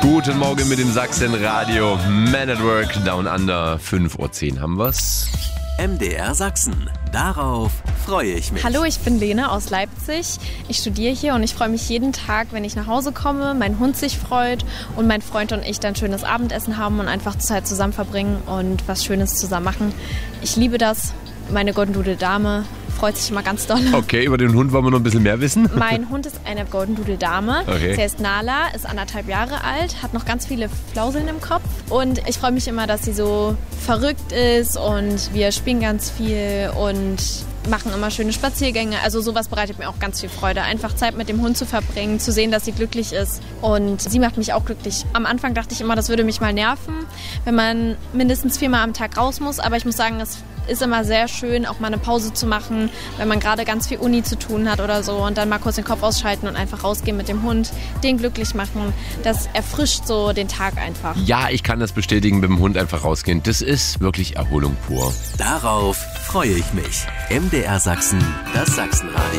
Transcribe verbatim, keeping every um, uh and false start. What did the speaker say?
Guten Morgen mit dem Sachsen-Radio. Man at Work, Down Under, fünf Uhr zehn haben wir's. M D R Sachsen. Darauf freue ich mich. Hallo, ich bin Lene aus Leipzig. Ich studiere hier und ich freue mich jeden Tag, wenn ich nach Hause komme, mein Hund sich freut und mein Freund und ich dann schönes Abendessen haben und einfach Zeit zusammen verbringen und was Schönes zusammen machen. Ich liebe das. Meine Golden Doodle Dame freut sich immer ganz doll. Okay, über den Hund wollen wir noch ein bisschen mehr wissen. Mein Hund ist eine Golden Doodle Dame. Okay. Sie heißt Nala, ist anderthalb Jahre alt, hat noch ganz viele Flauseln im Kopf. Und ich freue mich immer, dass sie so verrückt ist und wir spielen ganz viel und machen immer schöne Spaziergänge. Also sowas bereitet mir auch ganz viel Freude. Einfach Zeit mit dem Hund zu verbringen, zu sehen, dass sie glücklich ist. Und sie macht mich auch glücklich. Am Anfang dachte ich immer, das würde mich mal nerven, wenn man mindestens viermal am Tag raus muss. Aber ich muss sagen, es ist immer sehr schön, auch mal eine Pause zu machen, wenn man gerade ganz viel Uni zu tun hat oder so und dann mal kurz den Kopf ausschalten und einfach rausgehen mit dem Hund, den glücklich machen. Das erfrischt so den Tag einfach. Ja, ich kann das bestätigen, mit dem Hund einfach rausgehen. Das ist wirklich Erholung pur. Darauf freue ich mich. M D R Sachsen, das Sachsenradio.